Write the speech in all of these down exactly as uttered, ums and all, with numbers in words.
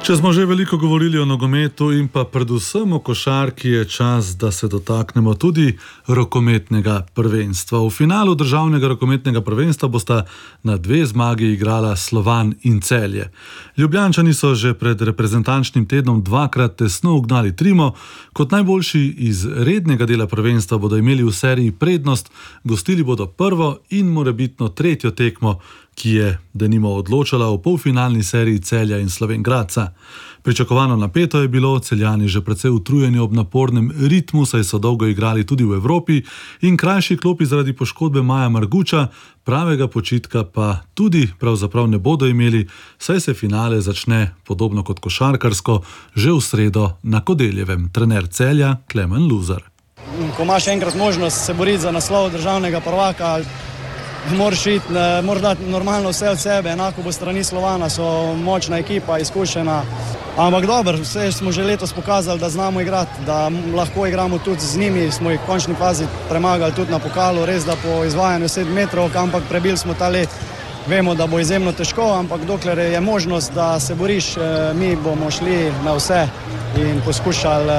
Če smo že veliko govorili o nogometu in pa predvsem o košarki, je čas, da se dotaknemo tudi rokometnega prvenstva. V finalu državnega rokometnega prvenstva bosta na dve zmagi igrala Slovan in Celje. Ljubljančani so že pred reprezentančnim tednom dvakrat tesno ugnali Trimo. Kot najboljši iz rednega dela prvenstva bodo imeli v seriji prednost, gostili bodo prvo in morebitno tretjo tekmo, ki je denimo odločala v polfinalni seriji Celja in Slovenj Gradca. Pričakovano napeto je bilo, Celjani že precej utrujeni ob napornem ritmu, saj so dolgo igrali tudi v Evropi in krajši klopi zaradi poškodbe Maja Marguča, pravega počitka pa tudi pravzaprav ne bodo imeli, saj se finale začne podobno kot košarkarsko že v sredo na Kodeljevem. Trener Celja Klemen Luzar. Ko imaš enkrat možnost se boriti za naslov državnega prvaka, moraš iti, moraš dati normalno vse od sebe, enako bo strani Slovana, so močna ekipa, izkušena. Ampak dobro, vse smo že letos pokazali, da znamo igrati, da lahko igramo tudi z njimi, smo jih v končni fazi premagali tudi na pokalu, res da po izvajanju sedem metrov, ampak prebili smo ta let. Vemo, da bo izjemno težko, ampak dokler je možnost, da se boriš, mi bomo šli na vse in poskušali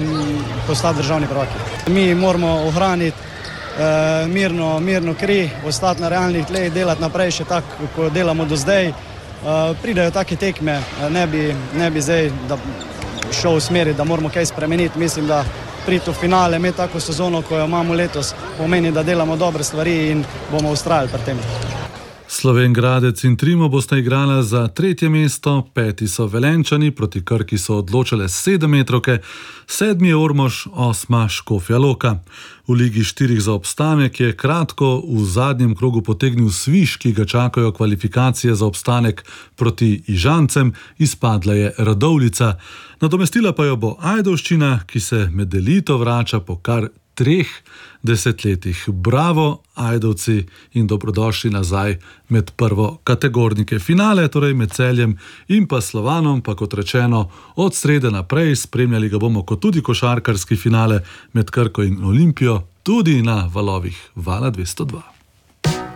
postati državni prvaki. Mi moramo ohraniti Uh, mirno, mirno kri, ostati na realnih tleh, delati naprej še tako, kot delamo do zdaj. Uh, pridejo take tekme, ne bi, ne bi zdaj da šel v smeri, da moramo kaj spremeniti. Mislim, da priti v finale, imeti tako sezono, ko jo imamo letos, pomeni, da delamo dobre stvari in bomo ustrajali pri tem. Slovenj Gradec in Trimo bosta igrala za tretje mesto, peti so Velenjčani, proti Krki so odločale sedemmetrovke, sedmi je Ormož, osma Škofja Loka. V ligi štirih za obstanek je kratko v zadnjem krogu potegnil sviš, ki ga čakajo kvalifikacije za obstanek proti Ižancem, izpadla je Radovljica. Nadomestila pa jo bo Ajdovščina, ki se med elito vrača po kar treh desetletjih. Bravo, Ajdovci, in dobrodošli nazaj med prvo kategornike. Finale, torej med Celjem in pa Slovanom, pa kot rečeno, od srede naprej, spremljali ga bomo kot tudi košarkarski finale med Krko in Olimpijo, tudi na valovih Vala dvesto dva.